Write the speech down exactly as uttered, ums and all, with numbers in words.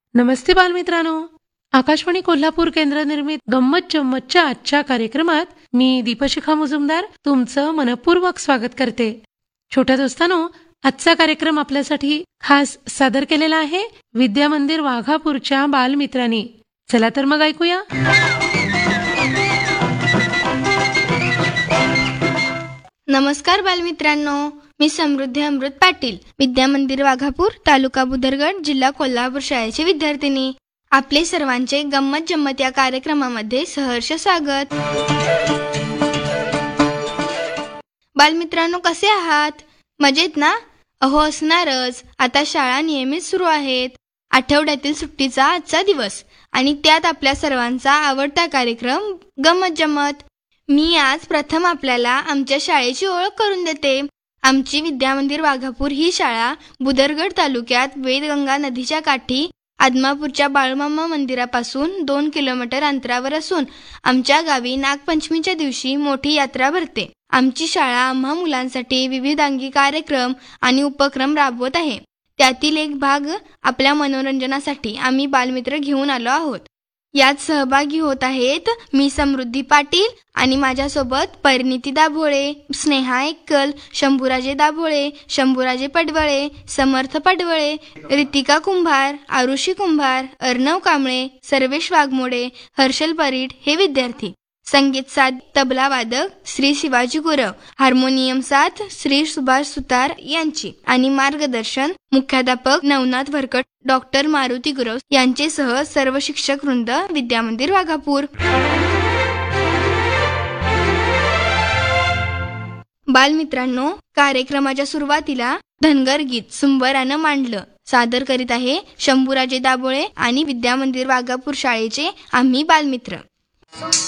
नमस्ते बालमित्रांनो, आकाशवाणी कोल्हापूर केंद्र निर्मित गंमत जम्मतच्या आजच्या कार्यक्रमात मी दीपशिखा मुजुमदार तुमचं मनपूर्वक स्वागत करते. छोट्या दोस्तांनो, आजचा कार्यक्रम आपल्यासाठी खास सादर केलेला आहे विद्या मंदिर वाघापूरच्या बालमित्रांनी. चला तर मग ऐकूया. नमस्कार बालमित्रांनो, मी समृद्धी अमृत पाटील, विद्या मंदिर वाघापूर, तालुका बुदरगड, जिल्हा कोल्हापूर शाळेची विद्यार्थिनी. आपले सर्वांचे गंमत जम्मत या कार्यक्रमामध्ये सहर्ष स्वागत. बालमित्रांनो, कसे आहात? मजेत ना? अहो असणारच. आता शाळा नियमित सुरू आहेत. आठवड्यातील सुट्टीचा आजचा दिवस आणि त्यात आपल्या सर्वांचा आवडता कार्यक्रम गंमत जम्मत. मी आज प्रथम आपल्याला आमच्या शाळेची ओळख करून देते. आमची विद्या मंदिर वाघापूर ही शाळा बुदरगड तालुक्यात वेदगंगा नदीच्या काठी आदमापूरच्या बाळूमामा मंदिरापासून दोन किलोमीटर अंतरावर असून आमच्या गावी नागपंचमीच्या दिवशी मोठी यात्रा भरते. आमची शाळा आम्हा मुलांसाठी विविधांगी कार्यक्रम आणि उपक्रम राबवत आहे. त्यातील एक भाग आपल्या मनोरंजनासाठी आम्ही बालमित्र घेऊन आलो आहोत. यात सहभागी होत आहेत मी समृद्धी पाटील आणि माझ्यासोबत परिणिती दाभोळे, स्नेहा एक्कल, शंभूराजे दाभोळे, शंभूराजे पडवळे, समर्थ पडवळे, रितिका कुंभार, आरुषी कुंभार, अर्णव कांबळे, सर्वेश वाघमोडे, हर्षल परीट हे विद्यार्थी. संगीत साथ तबला वादक श्री शिवाजी गुरव, हार्मोनियम साथ श्री सुभाष सुतार यांची आणि मार्गदर्शन मुख्याध्यापक नवनाथ भरकट, डॉक्टर मारुती गुरव यांचेसह सर्व शिक्षक वृंद, विद्या मंदिर वाघापूर. बालमित्रांनो, कार्यक्रमाच्या सुरुवातीला धनगर गीत सुंबरानं मांडलं सादर करीत आहे शंभूराजे दाभोळे आणि विद्या मंदिर वाघापूर शाळेचे आम्ही बालमित्र.